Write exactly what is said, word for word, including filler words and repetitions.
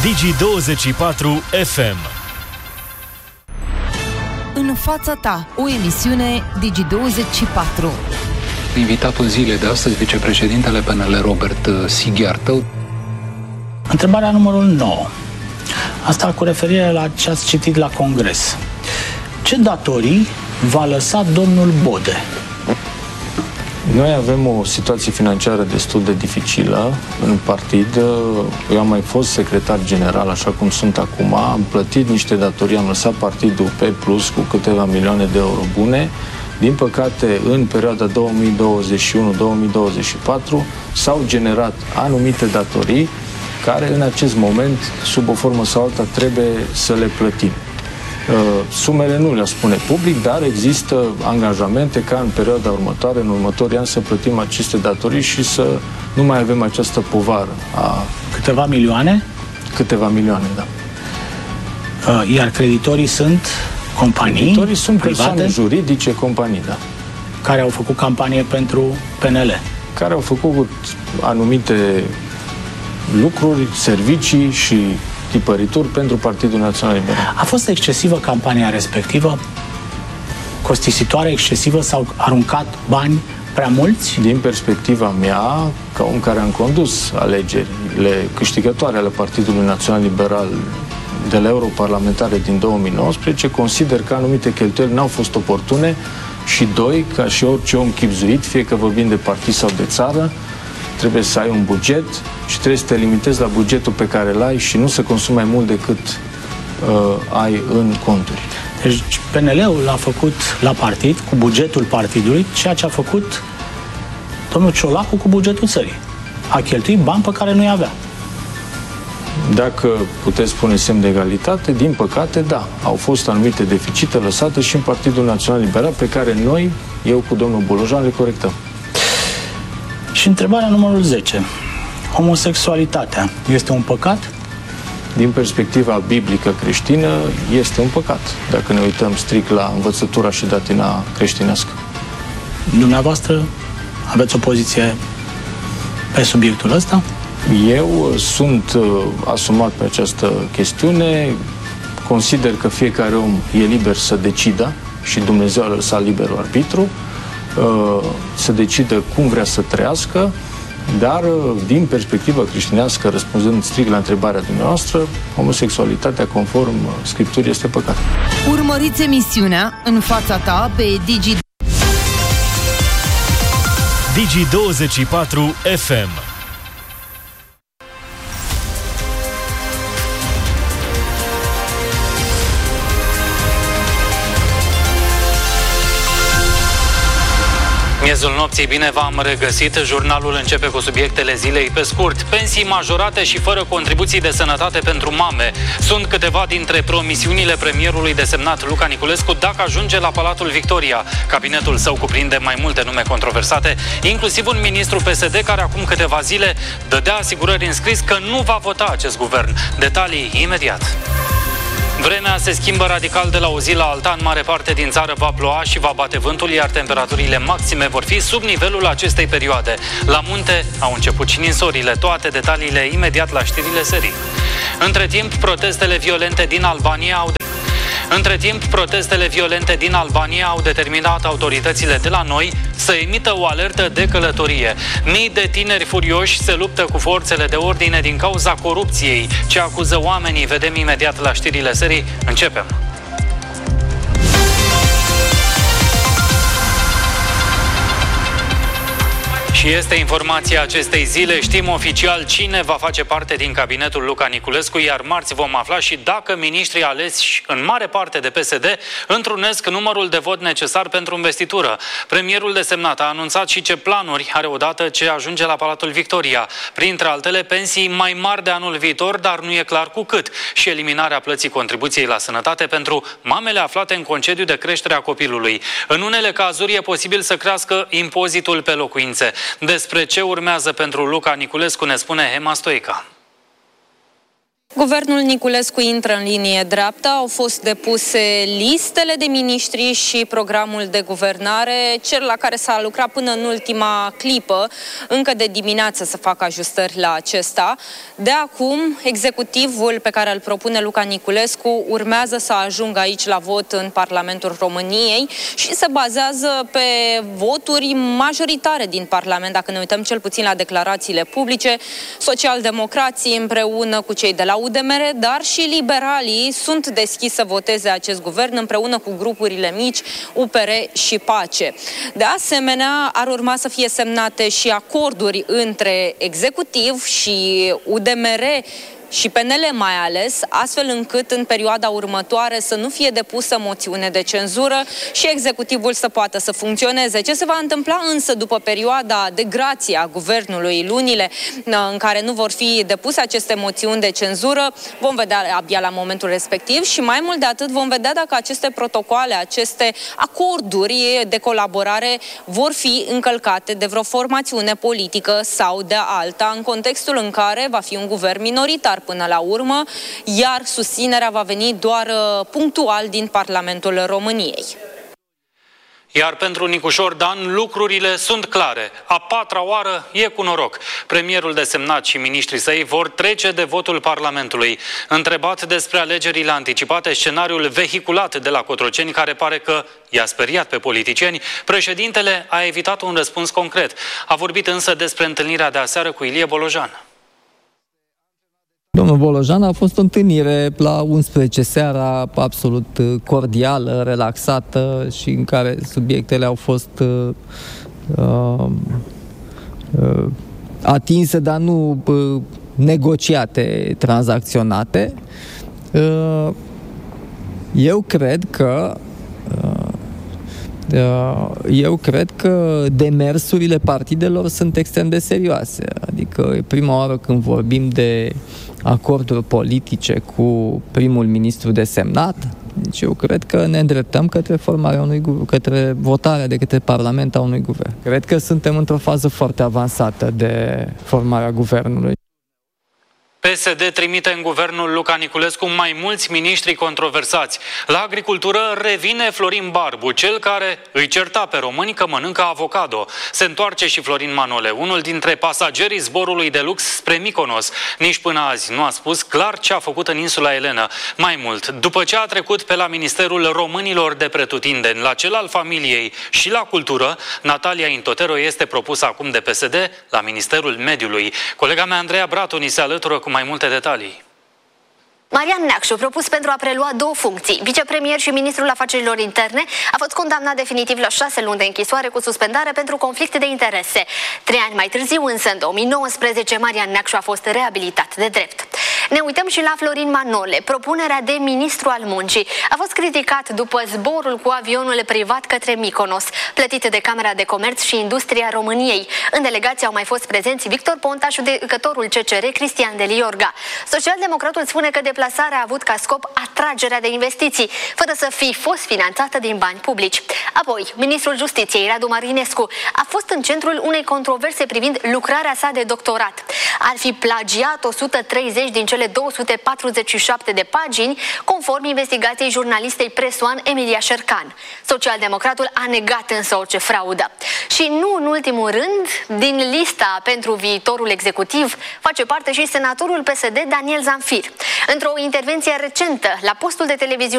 Digi douăzeci și patru F M. În fața ta, o emisiune Digi douăzeci și patru. Invitatul zilei de astăzi, vicepreședintele P N L, Robert Sighiartă. Întrebarea numărul nouă. Asta cu referire la ce ați citit la Congres. Ce datorii va lăsa domnul Bode? Noi avem o situație financiară destul de dificilă în partid. Eu am mai fost secretar general, așa cum sunt acum. Am plătit niște datorii, am lăsat partidul pe plus cu câteva milioane de euro bune. Din păcate, în perioada două mii douăzeci și unu două mii douăzeci și patru s-au generat anumite datorii care în acest moment, sub o formă sau alta, trebuie să le plătim. Sumele nu le spune public, dar există angajamente ca în perioada următoare, în următorii ani, să plătim aceste datorii și să nu mai avem această povară. A... Câteva milioane? Câteva milioane, da. Iar creditorii sunt companii? Creditorii sunt private, persoane juridice, companii, da. Care au făcut campanie pentru P N L? Care au făcut anumite lucruri, servicii și tipărituri pentru Partidul Național Liberal. A fost excesivă campania respectivă? Costisitoare, excesivă? S-au aruncat bani prea mulți? Din perspectiva mea, ca om care am condus alegerile câștigătoare ale Partidului Național Liberal de la europarlamentare din două mii nouăsprezece, consider că anumite cheltuieli n-au fost oportune și, doi, ca și orice om chibzuit, fie că vorbim de partid sau de țară, trebuie să ai un buget și trebuie să te limitezi la bugetul pe care îl ai și nu să consumi mai mult decât uh, ai în conturi. Deci P N L-ul a făcut la partid, cu bugetul partidului, ceea ce a făcut domnul Ciolacu cu bugetul țării. A cheltuit bani pe care nu-i avea. Dacă puteți spune semn de egalitate, din păcate, da. Au fost anumite deficite lăsate și în Partidul Național Liberal, pe care noi, eu cu domnul Bolojan, le corectăm. Și întrebarea numărul zece. Homosexualitatea este un păcat? Din perspectiva biblică creștină, este un păcat, dacă ne uităm strict la învățătura și datina creștinească. Dumneavoastră aveți o poziție pe subiectul ăsta? Eu sunt uh, asumat pe această chestiune. Consider că fiecare om e liber să decidă și Dumnezeu a lăsat liberul arbitru, uh, să decidă cum vrea să trăiască, dar din perspectivă creștinească, răspunzând strict la întrebarea dumneavoastră, homosexualitatea, conform Scripturii, este păcat. Urmăriți emisiunea În fața ta pe Digi Digi douăzeci și patru F M. Miezul nopții, bine v-am regăsit. Jurnalul începe cu subiectele zilei pe scurt. Pensii majorate și fără contribuții de sănătate pentru mame. Sunt câteva dintre promisiunile premierului desemnat Luca Niculescu dacă ajunge la Palatul Victoria. Cabinetul său cuprinde mai multe nume controversate, inclusiv un ministru P S D care acum câteva zile dădea asigurări în scris că nu va vota acest guvern. Detalii imediat. Vremea se schimbă radical de la o zi la alta. În mare parte din țară va ploua și va bate vântul, iar temperaturile maxime vor fi sub nivelul acestei perioade. La munte au început și ninsorile. Toate detaliile imediat la știrile serii. Între timp, protestele violente din Albania au... Între timp, protestele violente din Albania au determinat autoritățile de la noi să emită o alertă de călătorie. Mii de tineri furioși se luptă cu forțele de ordine din cauza corupției. Ce acuză oamenii, vedem imediat la știrile serii. Începem! Și este informația acestei zile. Știm oficial cine va face parte din cabinetul Luca Niculescu, iar marți vom afla și dacă miniștrii aleși în mare parte de P S D întrunesc numărul de vot necesar pentru investitură. Premierul desemnat a anunțat și ce planuri are odată ce ajunge la Palatul Victoria. Printre altele, pensii mai mari de anul viitor, dar nu e clar cu cât, și eliminarea plății contribuției la sănătate pentru mamele aflate în concediu de creștere a copilului. În unele cazuri e posibil să crească impozitul pe locuințe. Despre ce urmează pentru Luca Niculescu ne spune Hema Stoica. Guvernul Niculescu intră în linie dreaptă, au fost depuse listele de miniștri și programul de guvernare, cel la care s-a lucrat până în ultima clipă, încă de dimineață să facă ajustări la acesta. De acum, executivul pe care îl propune Luca Niculescu urmează să ajungă aici la vot în Parlamentul României și se bazează pe voturi majoritare din Parlament, dacă ne uităm cel puțin la declarațiile publice. Socialdemocrații împreună cu cei de la U D M R, dar și liberalii sunt deschiși să voteze acest guvern împreună cu grupurile mici U P R și Pace. De asemenea, ar urma să fie semnate și acorduri între executiv și U D M R și P N L mai ales, astfel încât în perioada următoare să nu fie depusă moțiune de cenzură și executivul să poată să funcționeze. Ce se va întâmpla însă după perioada de grație a guvernului, lunile în care nu vor fi depuse aceste moțiuni de cenzură, vom vedea abia la momentul respectiv și mai mult de atât vom vedea dacă aceste protocoale, aceste acorduri de colaborare vor fi încălcate de vreo formațiune politică sau de alta, în contextul în care va fi un guvern minoritar până la urmă, iar susținerea va veni doar punctual din Parlamentul României. Iar pentru Nicușor Dan, lucrurile sunt clare. A patra oară e cu noroc. Premierul desemnat și miniștrii săi vor trece de votul Parlamentului. Întrebat despre alegerile anticipate, scenariul vehiculat de la Cotroceni, care pare că i-a speriat pe politicieni, președintele a evitat un răspuns concret. A vorbit însă despre întâlnirea de aseară cu Ilie Bolojan. Domnul Bolojan, a fost o întâlnire la unsprezece seara absolut cordială, relaxată și în care subiectele au fost uh, uh, atinse, dar nu uh, negociate, tranzacționate. Uh, eu cred că uh, Eu cred că demersurile partidelor sunt extrem de serioase. Adică e prima oară când vorbim de acorduri politice cu primul ministru desemnat. Deci eu cred că ne îndreptăm către formarea unui guvern, către votarea de către Parlament a unui guvern. Cred că suntem într-o fază foarte avansată de formarea guvernului. P S D trimite în guvernul Luca Niculescu mai mulți miniștri controversați. La agricultură revine Florin Barbu, cel care îi certa pe români că mănâncă avocado. Se întoarce și Florin Manole, unul dintre pasagerii zborului de lux spre Mykonos. Nici până azi nu a spus clar ce a făcut în insula Elena. Mai mult, după ce a trecut pe la Ministerul Românilor de Pretutindeni, la cel al familiei și la cultură, Natalia Intotero este propusă acum de P S D la Ministerul Mediului. Colega mea Andreea Bratu ni se alătură cu mai multe detalii. Marian Neacșu, propus pentru a prelua două funcții, vicepremier și ministrul afacerilor interne, a fost condamnat definitiv la șase luni de închisoare cu suspendare pentru conflicte de interese. Trei ani mai târziu, însă, în două mii nouăsprezece, Marian Neacșu a fost reabilitat de drept. Ne uităm și la Florin Manole. Propunerea de ministru al muncii a fost criticat după zborul cu avionul privat către Mykonos, plătit de Camera de Comerț și Industria României. În delegație au mai fost prezenți Victor Ponta, judecătorul C C R Cristian Deliorga. Socialdemocratul spune că deplasarea a avut ca scop atragerea de investiții, fără să fi fost finanțată din bani publici. Apoi, ministrul Justiției, Radu Marinescu, a fost în centrul unei controverse privind lucrarea sa de doctorat. Ar fi plagiat o sută treizeci din cele două sute patruzeci și șapte de pagini, conform investigației jurnalistei Presoan Emilia Șercan. Socialdemocratul a negat însă orice fraudă. Și nu în ultimul rând, din lista pentru viitorul executiv face parte și senatorul P S D Daniel Zamfir. Într-o intervenție recentă la postul de televiziune